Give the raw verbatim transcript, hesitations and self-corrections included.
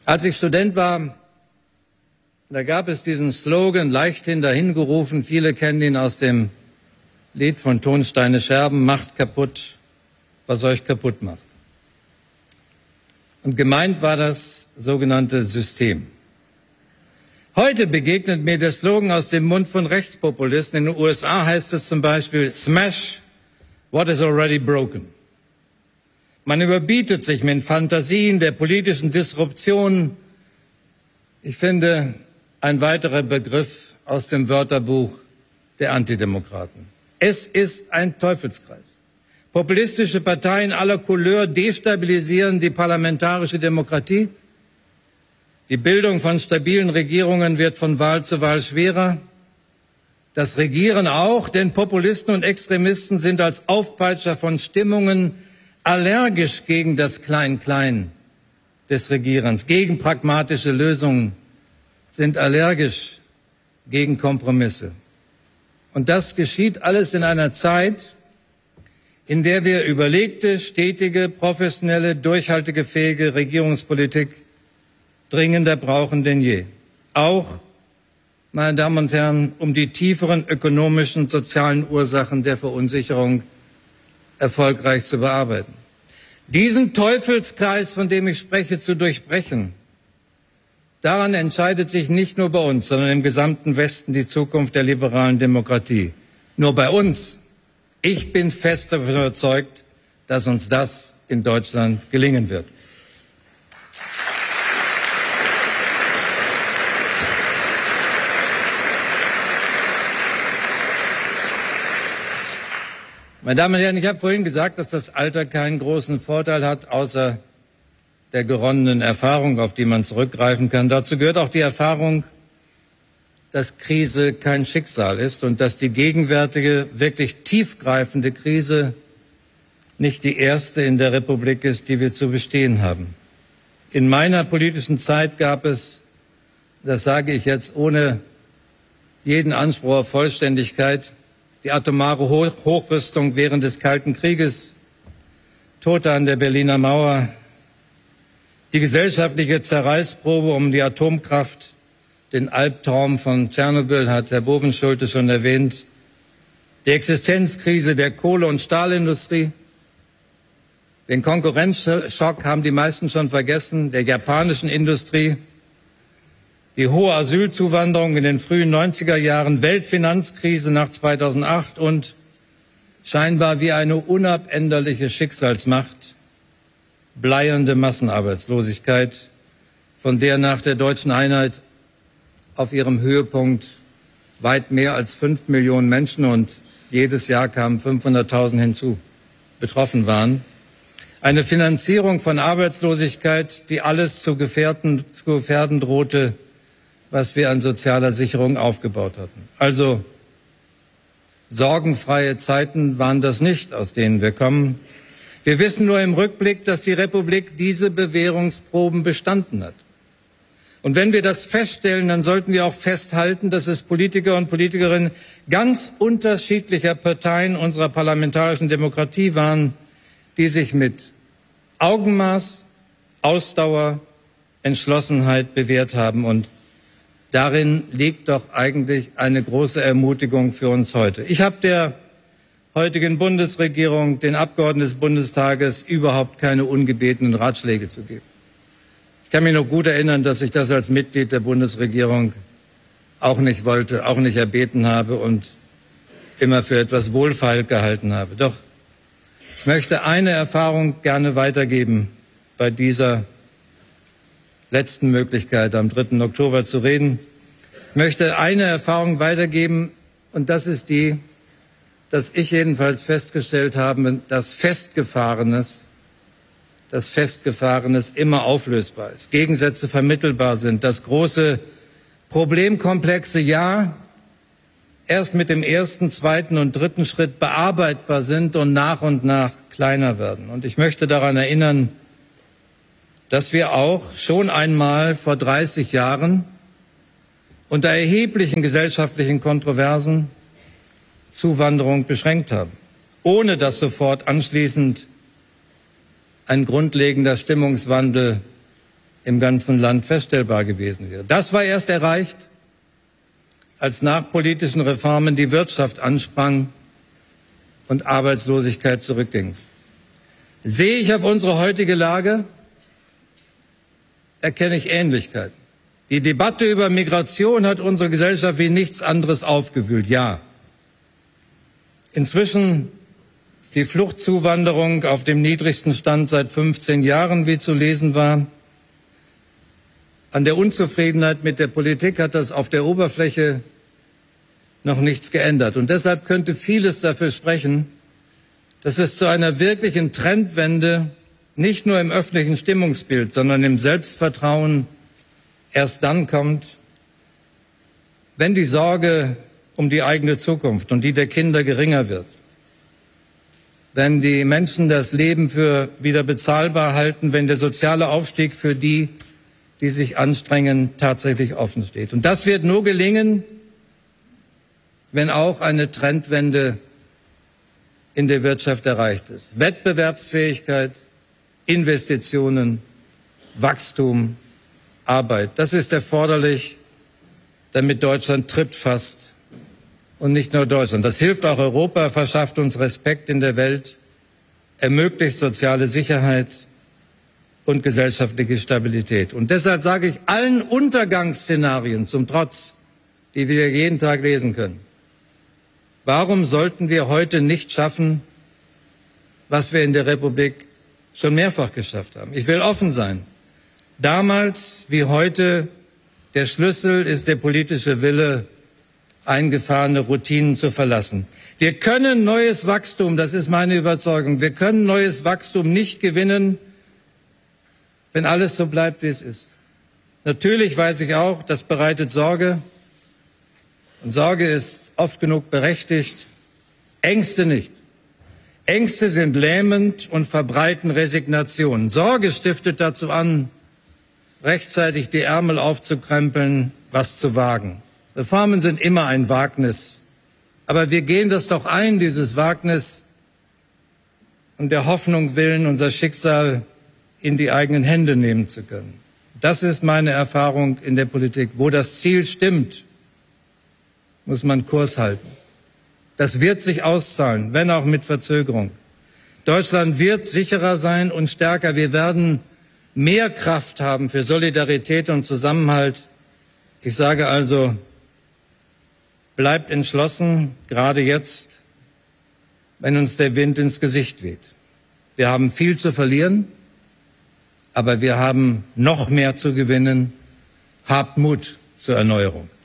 Als ich Student war, da gab es diesen Slogan, leichthin dahingerufen, viele kennen ihn aus dem Lied von Tonsteine Scherben, macht kaputt, was euch kaputt macht. Und gemeint war das sogenannte System. Heute begegnet mir der Slogan aus dem Mund von Rechtspopulisten. In den U S A heißt es zum Beispiel, smash what is already broken. Man überbietet sich mit Fantasien der politischen Disruption. Ich finde, ein weiterer Begriff aus dem Wörterbuch der Antidemokraten. Es ist ein Teufelskreis. Populistische Parteien aller Couleur destabilisieren die parlamentarische Demokratie. Die Bildung von stabilen Regierungen wird von Wahl zu Wahl schwerer. Das Regieren auch, denn Populisten und Extremisten sind als Aufpeitscher von Stimmungen allergisch gegen das Klein-Klein des Regierens, gegen pragmatische Lösungen, sind allergisch gegen Kompromisse. Und das geschieht alles in einer Zeit, in der wir überlegte, stetige, professionelle, durchhaltefähige Regierungspolitik dringender brauchen denn je. Auch, meine Damen und Herren, um die tieferen ökonomischen und sozialen Ursachen der Verunsicherung erfolgreich zu bearbeiten. Diesen Teufelskreis, von dem ich spreche, zu durchbrechen, daran entscheidet sich nicht nur bei uns, sondern im gesamten Westen die Zukunft der liberalen Demokratie. Nur bei uns. Ich bin fest davon überzeugt, dass uns das in Deutschland gelingen wird. Meine Damen und Herren, ich habe vorhin gesagt, dass das Alter keinen großen Vorteil hat, außer der geronnenen Erfahrung, auf die man zurückgreifen kann. Dazu gehört auch die Erfahrung, dass Krise kein Schicksal ist und dass die gegenwärtige, wirklich tiefgreifende Krise nicht die erste in der Republik ist, die wir zu bestehen haben. In meiner politischen Zeit gab es, das sage ich jetzt ohne jeden Anspruch auf Vollständigkeit, die atomare Hochrüstung während des Kalten Krieges, Tote an der Berliner Mauer, die gesellschaftliche Zerreißprobe um die Atomkraft, den Albtraum von Tschernobyl hat Herr Bovenschulte schon erwähnt, die Existenzkrise der Kohle- und Stahlindustrie, den Konkurrenzschock haben die meisten schon vergessen, der japanischen Industrie, die hohe Asylzuwanderung in den frühen neunziger Jahren, Weltfinanzkrise nach zweitausendacht und scheinbar wie eine unabänderliche Schicksalsmacht bleiernde Massenarbeitslosigkeit, von der nach der deutschen Einheit auf ihrem Höhepunkt weit mehr als fünf Millionen Menschen und jedes Jahr kamen fünfhunderttausend hinzu, betroffen waren. Eine Finanzierung von Arbeitslosigkeit, die alles zu gefährden, zu gefährden drohte, was wir an sozialer Sicherung aufgebaut hatten. Also sorgenfreie Zeiten waren das nicht, aus denen wir kommen. Wir wissen nur im Rückblick, dass die Republik diese Bewährungsproben bestanden hat. Und wenn wir das feststellen, dann sollten wir auch festhalten, dass es Politiker und Politikerinnen ganz unterschiedlicher Parteien unserer parlamentarischen Demokratie waren, die sich mit Augenmaß, Ausdauer, Entschlossenheit bewährt haben. Und darin liegt doch eigentlich eine große Ermutigung für uns heute. Ich habe der heutigen Bundesregierung, den Abgeordneten des Bundestages, überhaupt keine ungebetenen Ratschläge zu geben. Ich kann mich noch gut erinnern, dass ich das als Mitglied der Bundesregierung auch nicht wollte, auch nicht erbeten habe und immer für etwas wohlfeil gehalten habe. Doch ich möchte eine Erfahrung gerne weitergeben bei dieser letzten Möglichkeit, am dritten Oktober zu reden. Ich möchte eine Erfahrung weitergeben, und das ist die, dass ich jedenfalls festgestellt habe, dass Festgefahrenes, dass Festgefahrenes immer auflösbar ist, Gegensätze vermittelbar sind, dass große Problemkomplexe ja erst mit dem ersten, zweiten und dritten Schritt bearbeitbar sind und nach und nach kleiner werden. Und ich möchte daran erinnern, dass wir auch schon einmal vor dreißig Jahren unter erheblichen gesellschaftlichen Kontroversen Zuwanderung beschränkt haben, ohne dass sofort anschließend ein grundlegender Stimmungswandel im ganzen Land feststellbar gewesen wäre. Das war erst erreicht, als nach politischen Reformen die Wirtschaft ansprang und Arbeitslosigkeit zurückging. Sehe ich auf unsere heutige Lage, erkenne ich Ähnlichkeiten. Die Debatte über Migration hat unsere Gesellschaft wie nichts anderes aufgewühlt, ja. Inzwischen ist die Fluchtzuwanderung auf dem niedrigsten Stand seit fünfzehn Jahren, wie zu lesen war. An der Unzufriedenheit mit der Politik hat das auf der Oberfläche noch nichts geändert. Und deshalb könnte vieles dafür sprechen, dass es zu einer wirklichen Trendwende nicht nur im öffentlichen Stimmungsbild, sondern im Selbstvertrauen erst dann kommt, wenn die Sorge um die eigene Zukunft und die der Kinder geringer wird, wenn die Menschen das Leben für wieder bezahlbar halten, wenn der soziale Aufstieg für die, die sich anstrengen, tatsächlich offen steht. Und das wird nur gelingen, wenn auch eine Trendwende in der Wirtschaft erreicht ist. Wettbewerbsfähigkeit, Investitionen, Wachstum, Arbeit. Das ist erforderlich, damit Deutschland Tritt fasst. Und nicht nur Deutschland. Das hilft auch Europa, verschafft uns Respekt in der Welt, ermöglicht soziale Sicherheit und gesellschaftliche Stabilität. Und deshalb sage ich allen Untergangsszenarien zum Trotz, die wir jeden Tag lesen können, warum sollten wir heute nicht schaffen, was wir in der Republik schon mehrfach geschafft haben? Ich will offen sein. Damals wie heute, der Schlüssel ist der politische Wille, eingefahrene Routinen zu verlassen. Wir können neues Wachstum, das ist meine Überzeugung, wir können neues Wachstum nicht gewinnen, wenn alles so bleibt, wie es ist. Natürlich weiß ich auch, das bereitet Sorge. Und Sorge ist oft genug berechtigt. Ängste nicht. Ängste sind lähmend und verbreiten Resignation. Sorge stiftet dazu an, rechtzeitig die Ärmel aufzukrempeln, was zu wagen. Reformen sind immer ein Wagnis. Aber wir gehen das doch ein, dieses Wagnis, um der Hoffnung willen, unser Schicksal in die eigenen Hände nehmen zu können. Das ist meine Erfahrung in der Politik. Wo das Ziel stimmt, muss man Kurs halten. Das wird sich auszahlen, wenn auch mit Verzögerung. Deutschland wird sicherer sein und stärker. Wir werden mehr Kraft haben für Solidarität und Zusammenhalt. Ich sage also, bleibt entschlossen, gerade jetzt, wenn uns der Wind ins Gesicht weht. Wir haben viel zu verlieren, aber wir haben noch mehr zu gewinnen. Habt Mut zur Erneuerung.